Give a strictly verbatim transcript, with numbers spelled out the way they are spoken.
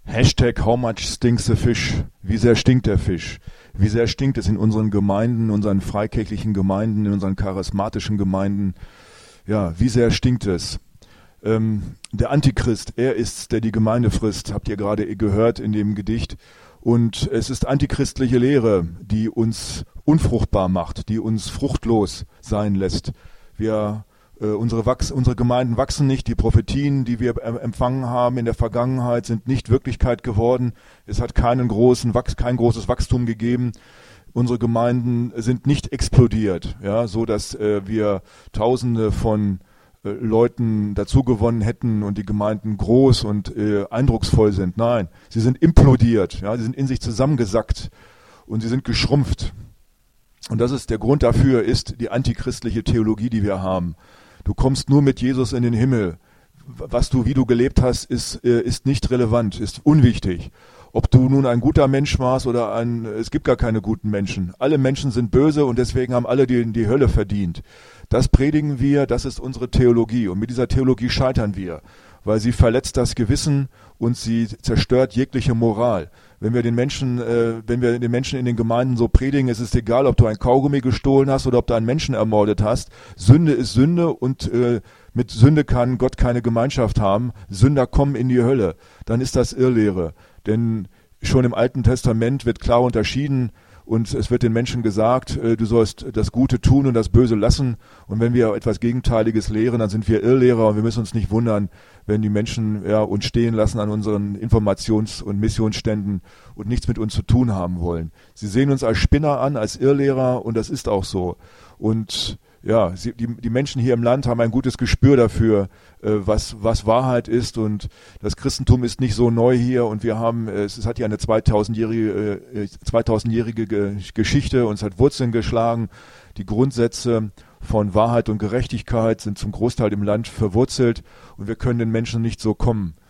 Hashtag how much stinks the fish? Wie sehr stinkt der Fisch? Wie sehr stinkt es in unseren Gemeinden, in unseren freikirchlichen Gemeinden, in unseren charismatischen Gemeinden? Ja, wie sehr stinkt es? Ähm, der Antichrist, er ist's, der die Gemeinde frisst, habt ihr gerade gehört in dem Gedicht. Und es ist antichristliche Lehre, die uns unfruchtbar macht, die uns fruchtlos sein lässt. Wir Äh, unsere, Wachs, unsere Gemeinden wachsen nicht, die Prophetien, die wir äh, empfangen haben in der Vergangenheit, sind nicht Wirklichkeit geworden. Es hat keinen großen Wachs, kein großes Wachstum gegeben. Unsere Gemeinden sind nicht explodiert, ja, so dass äh, wir Tausende von äh, Leuten dazu gewonnen hätten und die Gemeinden groß und äh, eindrucksvoll sind. Nein, sie sind implodiert, ja, sie sind in sich zusammengesackt und sie sind geschrumpft. Und das ist der Grund dafür, ist die antichristliche Theologie, die wir haben. Du kommst nur mit Jesus in den Himmel. Was du, wie du gelebt hast, ist, ist nicht relevant, ist unwichtig. Ob du nun ein guter Mensch warst oder ein, es gibt gar keine guten Menschen. Alle Menschen sind böse und deswegen haben alle die, die Hölle verdient. Das predigen wir, das ist unsere Theologie. Und mit dieser Theologie scheitern wir, weil sie verletzt das Gewissen und sie zerstört jegliche Moral. Wenn wir den Menschen, äh, wenn wir den Menschen in den Gemeinden so predigen, ist es egal, ob du ein Kaugummi gestohlen hast oder ob du einen Menschen ermordet hast. Sünde ist Sünde und äh, mit Sünde kann Gott keine Gemeinschaft haben. Sünder kommen in die Hölle. Dann ist das Irrlehre. Denn schon im Alten Testament wird klar unterschieden und es wird den Menschen gesagt, äh, du sollst das Gute tun und das Böse lassen. Und wenn wir etwas Gegenteiliges lehren, dann sind wir Irrlehrer und wir müssen uns nicht wundern, wenn die Menschen ja, uns stehen lassen an unseren Informations- und Missionsständen und nichts mit uns zu tun haben wollen. Sie sehen uns als Spinner an, als Irrlehrer und das ist auch so. Und ja, sie, die, die Menschen hier im Land haben ein gutes Gespür dafür, äh, was, was Wahrheit ist und das Christentum ist nicht so neu hier und wir haben, äh, es hat ja eine zweitausendjährige, äh, zweitausendjährige Ge- Geschichte und es hat Wurzeln geschlagen. Die Grundsätze von Wahrheit und Gerechtigkeit sind zum Großteil im Land verwurzelt und wir können den Menschen nicht so kommen.